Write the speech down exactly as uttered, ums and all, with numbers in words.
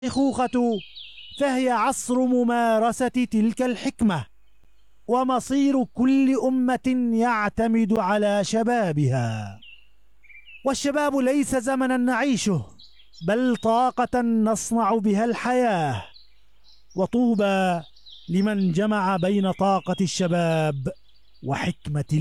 الشيخوخة فهي عصر ممارسة تلك الحكمة، ومصير كل أمة يعتمد على شبابها. والشباب ليس زمنا نعيشه، بل طاقة نصنع بها الحياة. وطوبى لمن جمع بين طاقة الشباب وحكمة